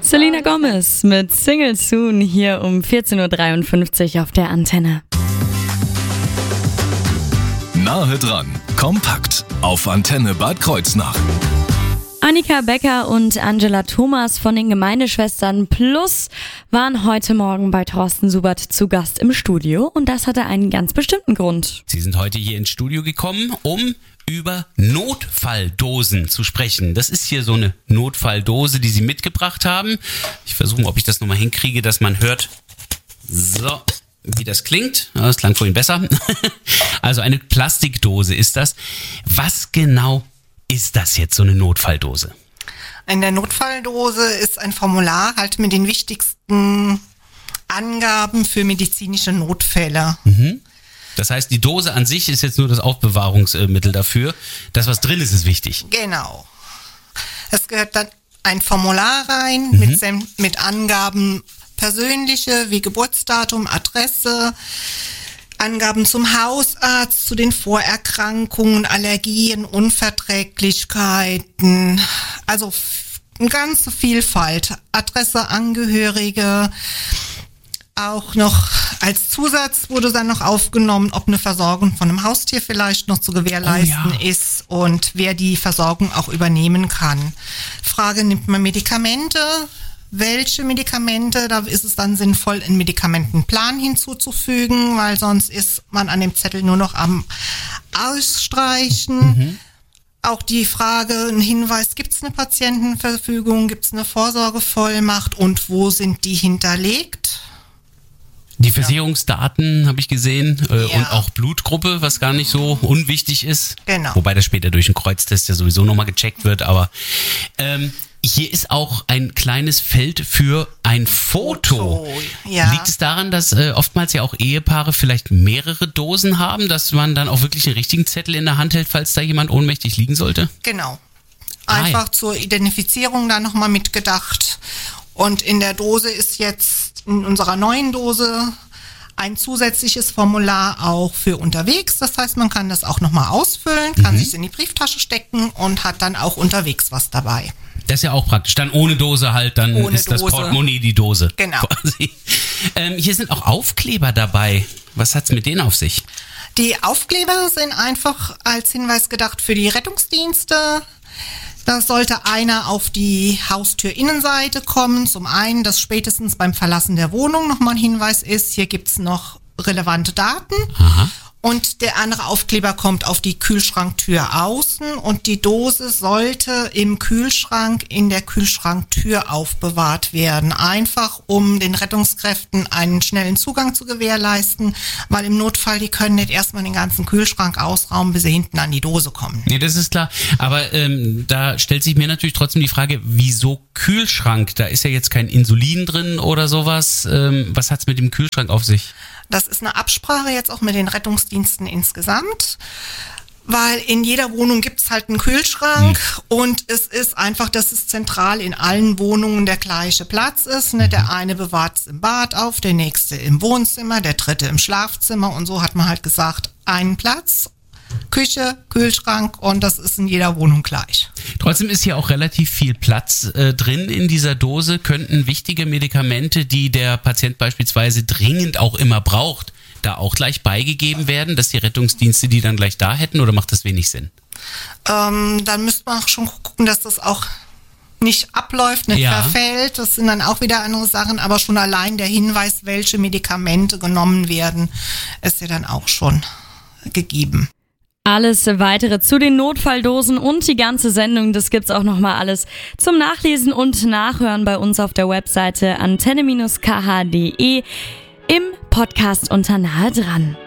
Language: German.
Selena Gomez mit Single Soon hier um 14.53 Uhr auf der Antenne. Nahe dran, kompakt auf Antenne Bad Kreuznach. Annika Becker und Angela Thomas von den Gemeindeschwestern Plus waren heute Morgen bei Thorsten Subert zu Gast im Studio und das hatte einen ganz bestimmten Grund. Sie sind heute hier ins Studio gekommen, um über Notfalldosen zu sprechen. Das ist hier so eine Notfalldose, die Sie mitgebracht haben. Ich versuche mal, ob ich das nochmal hinkriege, dass man hört, so, wie das klingt. Ja, das klang vorhin besser. Also eine Plastikdose ist das. Was genau ist das jetzt, so eine Notfalldose? In der Notfalldose ist ein Formular halt mit den wichtigsten Angaben für medizinische Notfälle. Das heißt, die Dose an sich ist jetzt nur das Aufbewahrungsmittel dafür. Das, was drin ist, ist wichtig. Genau. Es gehört dann ein Formular rein mit Angaben persönliche, wie Geburtsdatum, Adresse, Angaben zum Hausarzt, zu den Vorerkrankungen, Allergien, Unverträglichkeiten, also eine ganze Vielfalt. Adresse, Angehörige, auch noch als Zusatz wurde dann noch aufgenommen, ob eine Versorgung von einem Haustier vielleicht noch zu gewährleisten ist und wer die Versorgung auch übernehmen kann. Frage, nimmt man Medikamente? Welche Medikamente? Da ist es dann sinnvoll, einen Medikamentenplan hinzuzufügen, weil sonst ist man an dem Zettel nur noch am Ausstreichen. Auch die Frage, ein Hinweis, gibt es eine Patientenverfügung, gibt es eine Vorsorgevollmacht und wo sind die hinterlegt? Die Versicherungsdaten habe ich gesehen und auch Blutgruppe, was gar nicht so unwichtig ist. Genau. Wobei das später durch einen Kreuztest ja sowieso nochmal gecheckt wird, aber hier ist auch ein kleines Feld für ein Foto. Ja. Liegt es daran, dass oftmals ja auch Ehepaare vielleicht mehrere Dosen haben, dass man dann auch wirklich einen richtigen Zettel in der Hand hält, falls da jemand ohnmächtig liegen sollte? Genau. Einfach zur Identifizierung da nochmal mitgedacht. Und in der Dose ist jetzt, in unserer neuen Dose, ein zusätzliches Formular auch für unterwegs. Das heißt, man kann das auch nochmal ausfüllen, kann sich in die Brieftasche stecken und hat dann auch unterwegs was dabei. Das ist ja auch praktisch. Dann ohne Dose halt, dann ohne ist das Dose. Portemonnaie die Dose. Genau. Quasi. Hier sind auch Aufkleber dabei. Was hat's mit denen auf sich? Die Aufkleber sind einfach als Hinweis gedacht für die Rettungsdienste. Da sollte einer auf die Haustür-Innenseite kommen. Zum einen, dass spätestens beim Verlassen der Wohnung nochmal ein Hinweis ist, hier gibt's noch relevante Daten. Aha. Und der andere Aufkleber kommt auf die Kühlschranktür außen und die Dose sollte im Kühlschrank in der Kühlschranktür aufbewahrt werden. Einfach, um den Rettungskräften einen schnellen Zugang zu gewährleisten, weil im Notfall, die können nicht erstmal den ganzen Kühlschrank ausrauben, bis sie hinten an die Dose kommen. Nee, das ist klar. Aber da stellt sich mir natürlich trotzdem die Frage, wieso Kühlschrank? Da ist ja jetzt kein Insulin drin oder sowas. Was hat's mit dem Kühlschrank auf sich? Das ist eine Absprache jetzt auch mit den Rettungsdiensten insgesamt, weil in jeder Wohnung gibt's halt einen Kühlschrank und es ist einfach, dass es zentral in allen Wohnungen der gleiche Platz ist. Ne? Der eine bewahrt es im Bad auf, der nächste im Wohnzimmer, der dritte im Schlafzimmer und so hat man halt gesagt, einen Platz, Küche, Kühlschrank und das ist in jeder Wohnung gleich. Trotzdem ist hier auch relativ viel Platz drin in dieser Dose. Könnten wichtige Medikamente, die der Patient beispielsweise dringend auch immer braucht, da auch gleich beigegeben werden, dass die Rettungsdienste die dann gleich da hätten oder macht das wenig Sinn? Dann müsste man auch schon gucken, dass das auch nicht abläuft, nicht verfällt. Das sind dann auch wieder andere Sachen, aber schon allein der Hinweis, welche Medikamente genommen werden, ist ja dann auch schon gegeben. Alles weitere zu den Notfalldosen und die ganze Sendung, das gibt's auch nochmal alles zum Nachlesen und Nachhören bei uns auf der Webseite antenne-kh.de im Podcast unter Nahe dran.